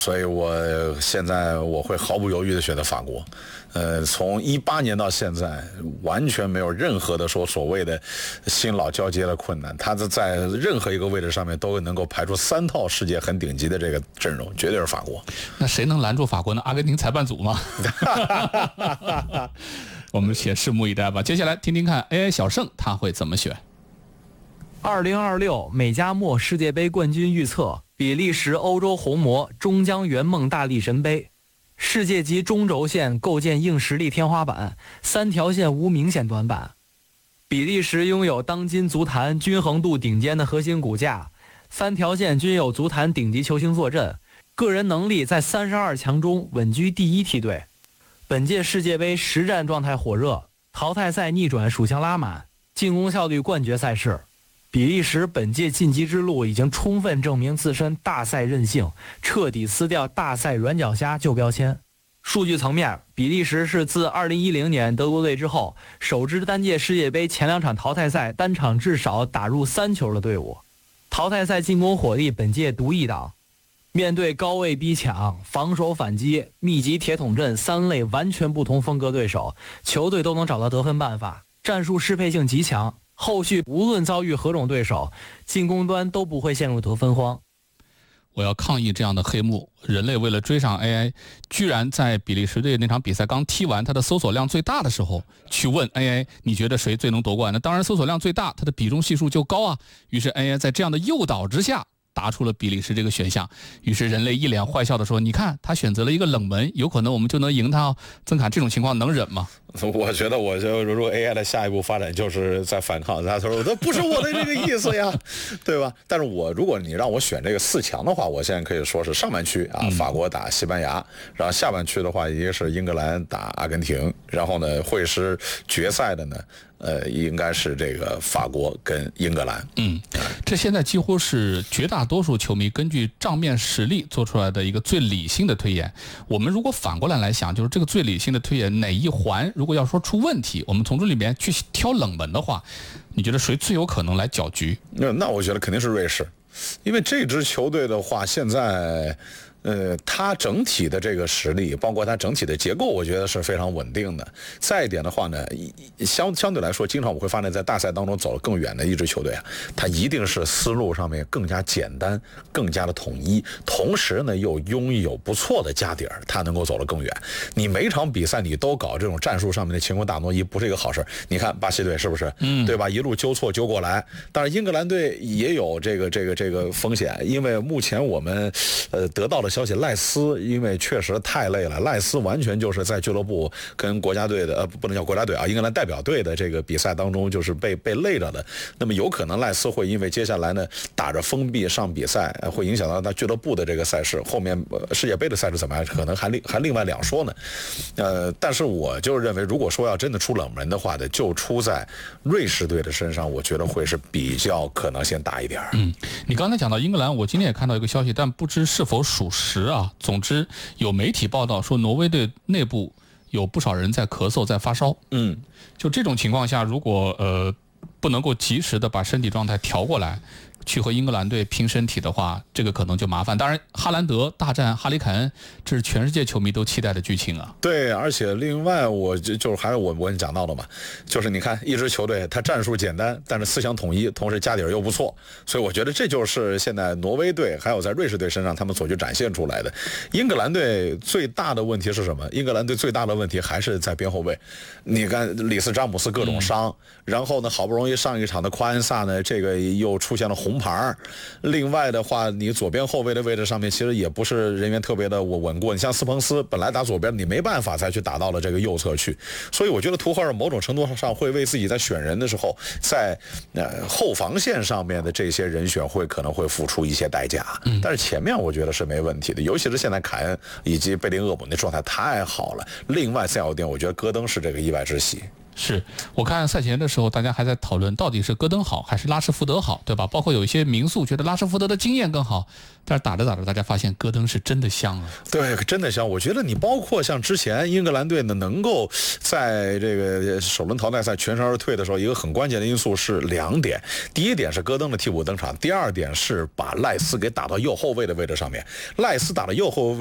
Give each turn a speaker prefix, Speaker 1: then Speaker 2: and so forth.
Speaker 1: 所以现在我会毫不犹豫地选择法国。从18年到现在，完全没有任何的所谓的新老交接的困难，他在任何一个位置上面都能够排出3套世界很顶级的这个阵容，绝对是法国。
Speaker 2: 那谁能拦住法国呢？阿根廷裁判组吗？我们且拭目以待吧。接下来听听看 AI 小盛他会怎么选。
Speaker 3: 2026美加墨世界杯冠军预测：比利时欧洲红魔终将圆梦大力神杯。世界级中轴线构建硬实力天花板，3条线无明显短板。比利时拥有当今足坛均衡度顶尖的核心骨架，3条线均有足坛顶级球星坐镇，个人能力在32强中稳居第1梯队。本届世界杯实战状态火热，淘汰赛逆转属相拉满，进攻效率冠绝赛事。比利时本届晋级之路已经充分证明自身大赛韧性，彻底撕掉大赛软脚虾旧标签。数据层面，比利时是自2010年德国队之后，首支单届世界杯前2场淘汰赛单场至少打入3球的队伍。淘汰赛进攻火力本届独一档，面对高位逼抢、防守反击、密集铁桶阵3类完全不同风格对手，球队都能找到得分办法，战术适配性极强。后续无论遭遇何种对手，进攻端都不会陷入得分荒。
Speaker 2: 我要抗议这样的黑幕，人类为了追上 AI， 居然在比利时队那场比赛刚踢完，它的搜索量最大的时候，去问 AI 你觉得谁最能夺冠？那当然搜索量最大，它的比重系数就高啊。于是 AI 在这样的诱导之下，答出了比利时这个选项。于是人类一脸坏笑的说：“你看，他选择了一个冷门，有可能我们就能赢他哦。”曾侃，这种情况能忍吗？
Speaker 1: 我觉得如果 AI 的下一步发展就是在反抗，他说这不是我的这个意思呀，对吧？但是如果你让我选这个4强的话，我现在可以说是上半区啊，法国打西班牙，然后下半区的话，一个是英格兰打阿根廷，然后呢会是决赛的呢，应该是这个法国跟英格兰。
Speaker 2: 这现在几乎是绝大多数球迷根据账面实力做出来的一个最理性的推演。我们如果反过来想，就是这个最理性的推演哪一环如果要说出问题，我们从这里面去挑冷门的话，你觉得谁最有可能来搅局？
Speaker 1: 那我觉得肯定是瑞士，因为这支球队的话，现在它整体的这个实力，包括它整体的结构，我觉得是非常稳定的。再一点的话呢，相对来说，经常我会发现，在大赛当中走得更远的一支球队啊，它一定是思路上面更加简单，更加的统一，同时呢又拥有不错的家底儿，它能够走得更远。你每场比赛你都搞这种战术上面的乾坤大挪移，不是一个好事。你看巴西队是不是？对吧？一路纠错纠过来。当然，英格兰队也有这个风险，因为目前我们得到的消息，赖斯因为确实太累了，赖斯完全就是在俱乐部跟国家队的不能叫国家队啊，英格兰代表队的这个比赛当中就是被累着的。那么有可能赖斯会因为接下来呢打着封闭上比赛，会影响到他俱乐部的这个赛事，后面世界杯的赛事怎么样，可能还另外两说呢。但是我就认为，如果说要真的出冷门的话的，就出在瑞士队的身上，我觉得会是比较可能性大一点。
Speaker 2: 你刚才讲到英格兰，我今天也看到一个消息，但不知是否属实啊。总之有媒体报道说，挪威队内部有不少人在咳嗽，在发烧。就这种情况下，如果不能够及时的把身体状态调过来，去和英格兰队拼身体的话，这个可能就麻烦。当然，哈兰德大战哈里凯恩，这是全世界球迷都期待的剧情啊。
Speaker 1: 对，而且另外就是还是我讲到的嘛，就是你看一支球队，它战术简单，但是思想统一，同时家底儿又不错，所以我觉得这就是现在挪威队还有在瑞士队身上他们所去展现出来的。英格兰队最大的问题是什么？英格兰队最大的问题还是在边后卫。你看里斯詹姆斯各种伤，然后呢好不容易上一场的夸恩萨呢，这个又出现了红牌。另外的话，你左边后卫的位置上面其实也不是人员特别的稳固。你像斯彭斯本来打左边，你没办法再去打到了这个右侧去。所以我觉得图赫尔某种程度上会为自己在选人的时候，在后防线上面的这些人选可能会付出一些代价。但是前面我觉得是没问题的，尤其是现在凯恩以及贝林厄姆那状态太好了。另外再有一点，我觉得戈登是这个意外之喜。
Speaker 2: 是我看赛前的时候，大家还在讨论到底是戈登好还是拉什福德好，对吧？包括有一些民宿觉得拉什福德的经验更好，但是打着打着，大家发现戈登是真的香啊。
Speaker 1: 对，真的香。我觉得你包括像之前英格兰队呢，能够在这个首轮淘汰赛全身而退的时候，一个很关键的因素是2点。第一点是戈登的替补登场，第二点是把赖斯给打到右后卫的位置上面。赖斯打到右后卫